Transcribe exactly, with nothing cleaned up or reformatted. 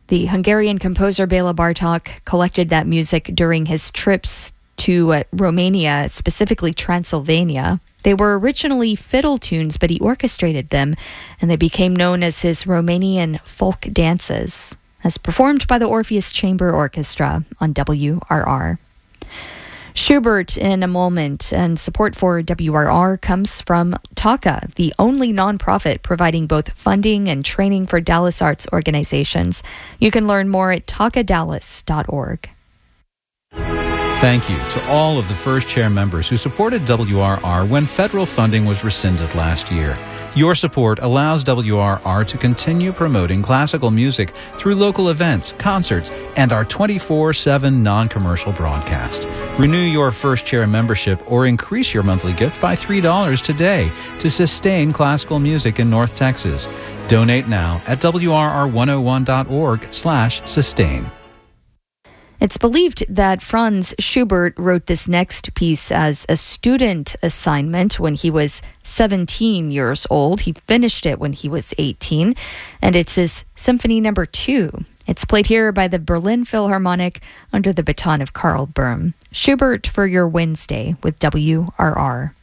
The Hungarian composer Bela Bartok collected that music during his trips to uh, Romania, specifically Transylvania. They were originally fiddle tunes, but he orchestrated them, and they became known as his Romanian folk dances, as performed by the Orpheus Chamber Orchestra on W R R. Schubert in a moment, and support for W R R comes from TACA, the only nonprofit providing both funding and training for Dallas arts organizations. You can learn more at taka dallas dot org. Thank you to all of the First Chair members who supported W R R when federal funding was rescinded last year. Your support allows W R R to continue promoting classical music through local events, concerts, and our twenty-four seven non-commercial broadcast. Renew your First Chair membership or increase your monthly gift by three dollars today to sustain classical music in North Texas. Donate now at W R R one oh one dot org slash sustain. It's believed that Franz Schubert wrote this next piece as a student assignment when he was seventeen years old. He finished it when he was eighteen, and it's his Symphony Number Two. It's played here by the Berlin Philharmonic under the baton of Karl Böhm. Schubert for your Wednesday with W R R.